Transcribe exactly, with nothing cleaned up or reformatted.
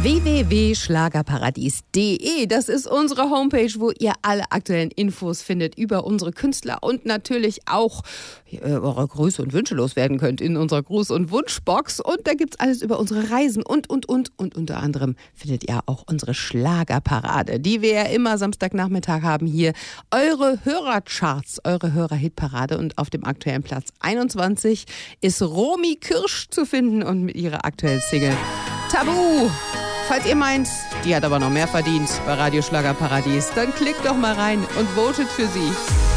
w w w punkt schlagerparadies punkt d e. Das ist unsere Homepage, wo ihr alle aktuellen Infos findet über unsere Künstler und natürlich auch äh, eure Grüße und Wünsche loswerden könnt in unserer Gruß- und Wunschbox. Und da gibt's alles über unsere Reisen und, und, und. Und unter anderem findet ihr auch unsere Schlagerparade, die wir ja immer Samstagnachmittag haben hier. Eure Hörercharts, eure Hörerhitparade. Und auf dem aktuellen Platz einundzwanzig ist Romy Kirsch zu finden und mit ihrer aktuellen Single Tabu. Falls ihr meint, die hat aber noch mehr verdient bei Radio Schlagerparadies, dann klickt doch mal rein und votet für sie.